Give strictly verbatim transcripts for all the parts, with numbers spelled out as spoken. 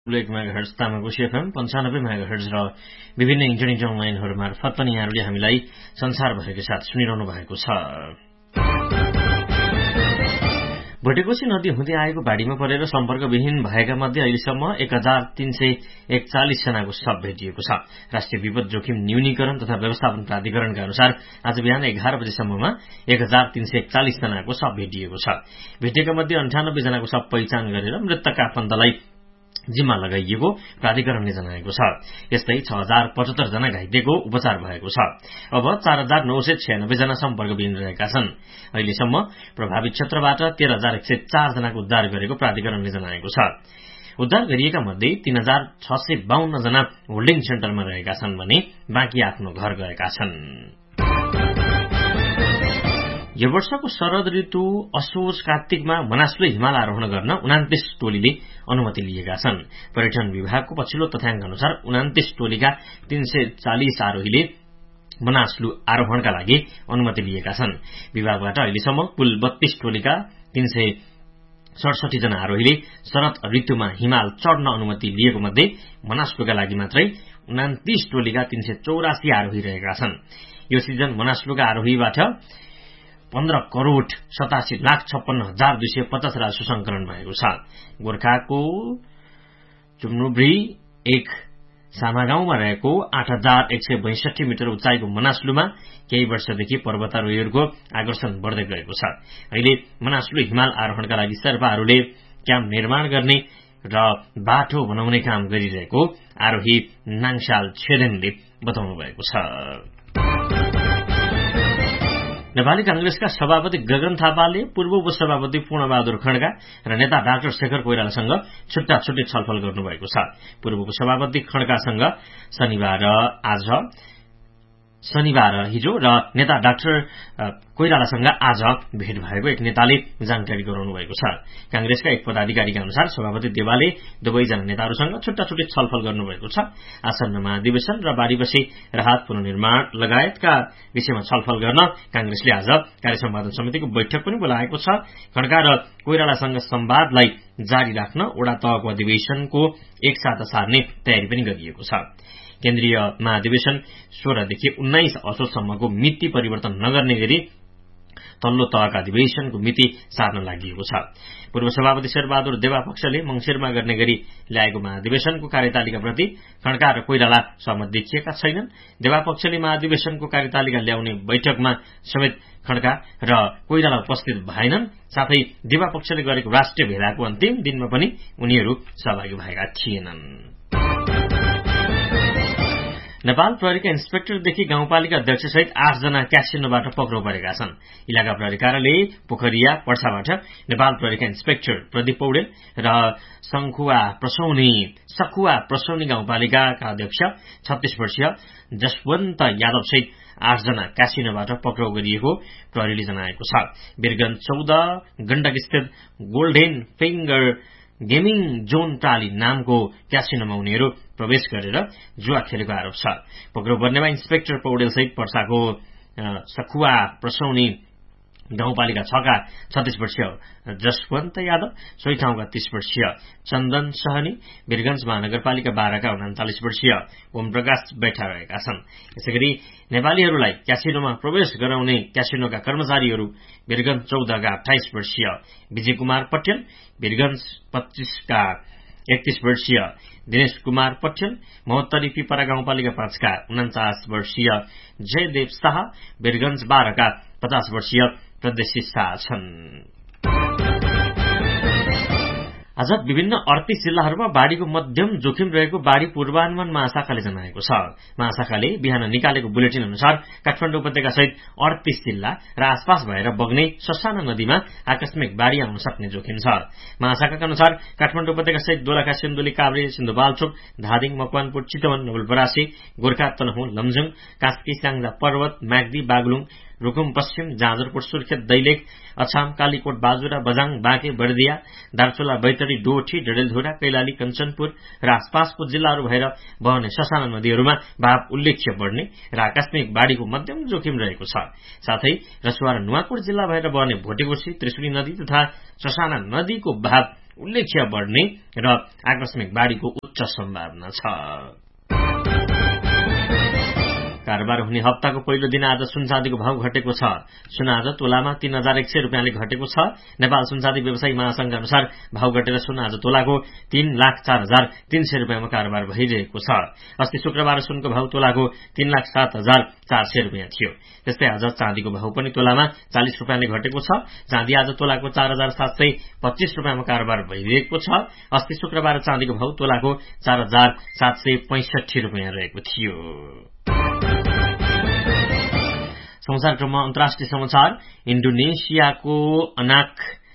एक megahertz Tamakoshi FM पन्चानब्बे megahertz र विभिन्न इन्टरनेट अनलाइनहरू मार्फत पनि यहाँहरूले हामीलाई संसारभरिको साथ सुनिरहनु भएको छ। भोटेकोशी नदी हुँदै आएको बाढीमा परेर सम्पर्कविहीन भएका मध्ये अहिलेसम्म एक हजार तीन सय एकचालिस जनाको शव भेटिएको छ। राष्ट्रिय विपद जोखिम न्यूनीकरण तथा व्यवस्थापन प्राधिकरणका अनुसार आज बिहान एघार बजेसम्ममा एक हजार तीन सय एकचालिस जनाको शव भेटिएको छ। भेटिएका मध्ये अन्ठानब्बे जनाको शव पहिचान गरेर मृतकका आफन्तलाई जिम्मा लगाइएको प्राधिकरणले जनाएको छ। यस्तै छ हजार पचहत्तर जना घाइतेको उपचार भएको छ। अब चार हजार नौ सय छयानब्बे जना सम्पर्कविहीन रहेका छन्। अहिलेसम्म प्रभावित क्षेत्रबाट तेह्र हजार एक सय चार जनाको उद्धार गरेको प्राधिकरणले जनाएको छ। उद्धार गरिएका मध्ये तीन हजार छ सय बाहन्न जना होल्डिङ सेन्टरमा रहेका छन् भने बाँकी आफ्नो घर गएका छन्। यो वर्षको शरद ऋतु असोज कार्तिकमा मनासलु हिमाल आरोहण गर्न उनान्तीस टोलीले अनुमति लिएका छन्। पर्यटन विभागको पछिल्लो तथ्याङ्क अनुसार उनान्तीस टोलीका तीन सय चालिस आरोहीले मनासलु आरोहणका लागि अनुमति लिएका छन्। विभागबाट अहिलेसम्म कुल बत्तीस टोलीका तीन सय सडसठी जना आरोहीले शरद ऋतुमा हिमाल चढ्न अनुमति लिएको मध्ये मनासलुका लागि मात्रै उनान्तीस टोलीका तीन सय चौरासी आरोही रहेका छन्। यो सिजन मनासलुका आरोहीबाट पन्ध्र करोड़ सतासी लाख छप्पन्न हजार दुई सय पचास राजस्व संकलन भएको छ। गोर्खाको चुम्नुब्री एक सामा गाउँमा रहेको आठ हजार एक सय बैसठी मिटर उचाइको मनासलुमा केही वर्षदेखि पर्वतारोहीहरूको आकर्षण बढ्दै गएको छ। अहिले मनासलु हिमाल आरोहणका लागि शेर्पाहरूले क्याम्प निर्माण गर्ने र बाटो बनाउने काम गरिरहेको आरोही नाङसाल छेदेनले बताउनु भएको छ। नेपाली कांग्रेसका सभापति गगन थापाले पूर्व उपसभापति पूर्णबहादुर खड्का र नेता डाक्टर शेखर कोइरालासँग छुट्टा छुट्टै छलफल गर्नुभएको छ। पूर्व उपसभापति खड्कासँग शनिबार आज शनिबार हिजो र नेता डाक्टर कोइरालासँग आज भेट भएको एक नेताले जानकारी गराउनु भएको छ। कांग्रेसका एक पदाधिकारीका अनुसार सभापति देवालले दुवैजना नेताहरूसँग छुट्टा छुट्टै छलफल गर्नुभएको छ। आसन्न महाधिवेशन र बाढीपछि राहत पुनर्निर्माण लगायतका विषयमा छलफल गर्न कांग्रेसले आज कार्य सम्पादन समितिको बैठक पनि बोलाएको छ। खड्का र कोइरालासँग संवादलाई जारी राख्न वडा तहको अधिवेशनको एक साता सार्ने तयारी पनि गरिएको छ। केन्द्रीय महाधिवेशन सोह्रदेखि उन्नाइस असोजसम्मको मिति परिवर्तन नगर्ने गरी तल्लो तहका अधिवेशनको मिति सार्न लागि छ। पूर्व सभापति शेरबहादुर देवा पक्षले मंसिरमा गर्ने गरी ल्याएको महाधिवेशनको कार्यतालिकाप्रति खड्का र कोइराला सहमत देखिएका छैनन्। देवा पक्षले महाधिवेशनको कार्यतालिका ल्याउने बैठकमा समेत खड्का र कोइराला उपस्थित भएनन्। साथै देवा पक्षले गरेको राष्ट्रिय भेलाको अन्तिम दिनमा पनि उनीहरू सहभागी भएका थिएनन्। नेपाल प्रहरीका इन्सपेक्टरदेखि गाउँपालिका अध्यक्षसहित आठ जना क्यासिनोबाट पक्राउ परेका छन्। इलाका प्रहरी कार्यालय पोखरिया पर्साबाट नेपाल प्रहरीका इन्सपेक्टर प्रदीप पौडेल र संखुवा प्रसौनी सखुवा प्रसौनी गाउँपालिकाका अध्यक्ष छत्तीस वर्षीय जसवन्त यादव सहित आठ जना क्यासिनोबाट पक्राउ गरिएको प्रहरीले जनाएको छ। वीरगंज चौध गण्डक स्थित गोल्डेन फिंगर गेमिङ जोन टाली नामको क्यासिनोमा उनीहरू प्रवेश गरेर जुवा खेलेको आरोप छ। पक्राउ पर्नेमा इन्सपेक्टर पौडेल सहित पर्साको सखुवा प्रसौनी गाउँपालिका छका छत्तीस वर्षीय जसवन्त यादव, सोही ठाउँका तीस वर्षीय चन्दन सहनी, वीरगंज महानगरपालिका बाह्रका उनाचालिस वर्षीय ओम प्रकाश बैठा रहेका छन्। यसैगरी नेपालीहरूलाई क्यासिनोमा प्रवेश गराउने क्यासिनोका कर्मचारीहरू वीरगंज चौधका अठाइस वर्षीय विजय कुमार पटेल, वीरगंज पच्चीसका एकतीस वर्षीय दिनेश कुमार पटेल, महोत्तरी पिपरा गाउँपालिका पाँचका उन्चास वर्षीय जयदेव शाह, वीरगंज बाह्रका पचास वर्षीय प्रदेशी शाह छन्। आज विभिन्न अडतीस जिल्लाहरूमा बाढ़ीको मध्यम जोखिम रहेको बाढ़ी पूर्वानुमान महाशाखाले जनाएको छ। महाशाखाले बिहान निकालेको बुलेटिन अनुसार काठमाडौँ उपत्यका सहित अडतीस जिल्ला र आसपास भएर बग्ने ससाना नदीमा आकस्मिक बाढ़ी आउन सक्ने जोखिम छ। महाशाखाका अनुसार काठमाडौँ उपत्यका सहित दोलखा, सिन्धुली, काभ्रे, सिन्धुपाल्चोक, धादिङ, मकवानपुर, चितवन, नवलपरासी, गोर्खा, तनहुँ, लमजुङ, कास्की, स्याङ्जा पर्वत, म्याग्दी, बागलुङ, रुकुम पश्चिम, जाजरकोट, सुर्खेत, दैलेख, अछाम, कालीकोट, बाजुरा, बजाङ, बाँके, बर्दिया, दार्चुला, बैतडी, डोठी, डडेलधुरा, कैलाली, कञ्चनपुर र आसपासको जिल्लाहरू भएर बहने ससाना नदीहरूमा भाव उल्लेख्य बढ्ने र आकस्मिक बाढ़ीको मध्यम जोखिम रहेको छ। साथै रसुवा र नुवाकोट जिल्ला भएर बहने भोटेकोशी, त्रिशुली नदी तथा ससाना नदीको भाव उल्लेख्य बढ्ने र आकस्मिक बाढीको उच्च सम्भावना छ। कारोबार हुने हप्ताको पहिलो दिन आज सुनचाँदीको भाव घटेको छ। सुन आज तोलामा तीन हजार एक सय रुपियाँले घटेको छ। नेपाल सुनचाँदी व्यवसायी महासंघ अनुसार भाव घटेर सुन आज तोलाको तीन लाख चार हजार तीन सय रुपियाँमा कारोबार भइरहेको छ। अस्ति शुक्रबार सुनको भाव तोलाको तीन लाख सात हजार चार सय रुपियाँ थियो। त्यस्तै आज चाँदीको भाव पनि तोलामा चालिस रुपियाँले घटेको छ। चाँदी आज तोलाको चार हजार सात सय पच्चीस रुपियाँमा कारोबार भइरहेको छ। अस्ति शुक्रबार चाँदीको भाव तोलाको चार हजार सात सय पैंसठी रुपियाँ रहेको थियो। समाचार क्रममा अन्तर्राष्ट्रिय समाचार। इन्डोनेसियाको अनाक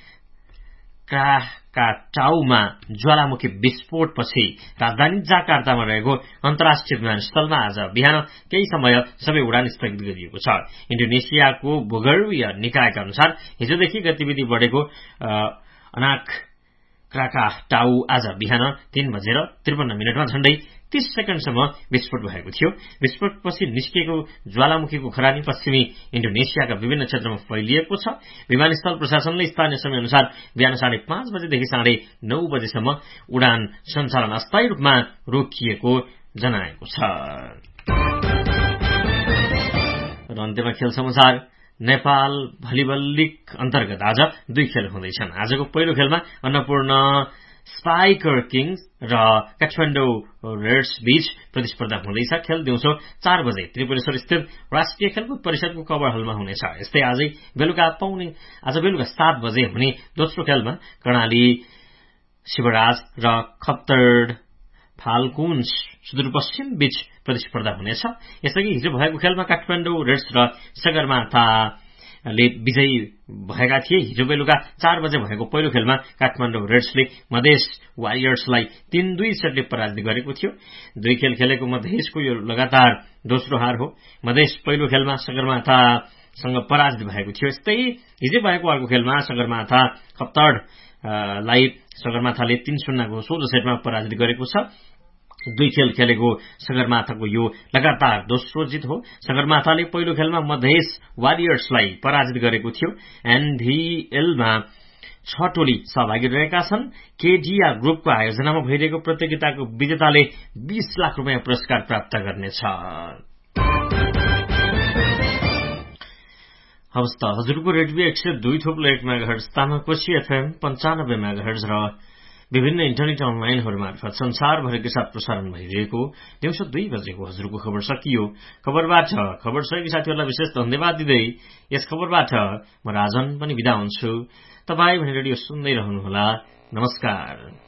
क्राकाटाउमा ज्वालामुखी विस्फोटपछि राजधानी जाकार्तामा रहेको अन्तर्राष्ट्रिय विमानस्थलमा आज बिहान केही समय सबै उडान स्थगित गरिएको छ। इन्डोनेसियाको भूगर्भीय निकायका अनुसार हिजोदेखि गतिविधि बढेको अनाक क्राकाटाउ आज बिहान तीन बजेर त्रिपन्न मिनटमा झण्डै तीस सेकेण्डसम्म विस्फोट भएको थियो। विस्फोटपछि निस्किएको ज्वालामुखीको खरानी पश्चिमी इन्डोनेसियाका विभिन्न क्षेत्रमा फैलिएको छ। विमानस्थल प्रशासनले स्थानीय समय अनुसार बिहान साढे पाँच बजेदेखि साढे नौ बजेसम्म उडान सञ्चालन अस्थायी रूपमा रोकिएको जनाएको छ। र अन्त्यमा खेल समाचार। नेपाल भलिबल लीग अन्तर्गत आज दुई खेल हुँदैछन्। आजको पहिलो खेलमा अन्नपूर्ण स्पाइकर किङ्स र काठमाडौँ रेड्स बीच प्रतिस्पर्धा हुँदैछ। खेल दिउँसो चार बजे त्रिपुरेश्वर स्थित राष्ट्रिय खेलकुद परिषदको कवर हलमा हुनेछ। यस्तै आजै बेलुका पाउने आज बेलुका सात बजे हुने दोस्रो खेलमा कर्णाली शिवराज र खप्तड फाल्कुन्स सुदूरपश्चिम बीच प्रतिस्पर्धा हुनेछ। यसअघि हिजो भएको खेलमा काठमाडौँ रेड्स र सगरमाथाले विजयी भएका थिए। हिजो बेलुका चार बजे भएको पहिलो खेलमा काठमाडौँ रेड्सले मधेस वारियर्सलाई तीन दुई सेटले पराजित गरेको थियो। दुई खेल खेलेको मधेसको यो लगातार दोस्रो हार हो। मधेस पहिलो खेलमा सगरमाथासँग पराजित भएको थियो। यस्तै हिजो भएको अर्को खेलमा सगरमाथा खप्तडलाई सगरमाथाले तीन शून्यको सोह्र सेटमा पराजित गरेको छ। दुई खेल खेलेको सगरमाथाको यो लगातार दोस्रो जित हो। सगरमाथाले पहिलो खेलमा मधेस वारियर्सलाई पराजित गरेको थियो। एनभीएलमा छ टोली सहभागी रहेका छन्। केडिया ग्रुपको आयोजनामा भइरहेको प्रतियोगिताको विजेताले बीस लाख रुपियाँ पुरस्कार प्राप्त गर्नेछ। हवस् त हजुरको रेडियो एक सय दुई थोप्लो एक मेगाहर्ज तामाकोशी एफएम पञ्चानब्बे मेगाहर्ज र विभिन्न इन्टरनेट अनलाइनहरू मार्फत संसारभरिकै साथ प्रसारण भइरहेको दिउँसो दुई बजेको हजुरको खबर सकियो। खबरबाट खबर सहयोगी साथीहरूलाई विशेष धन्यवाद दिँदै यस खबरबाट म राजन पनि बिदा हुन्छु। तपाईँ भने रेडियो सुन्दै रहनुहोला। नमस्कार।